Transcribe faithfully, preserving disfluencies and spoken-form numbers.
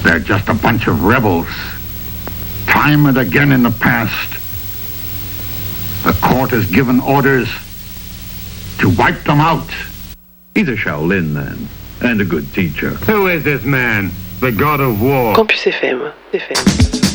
They're just a bunch of rebels. Time and again in the past, the court has given orders to wipe them out. He's a Shaolin man, and a good teacher. Who is this man? The god of war. Campus F M. F M.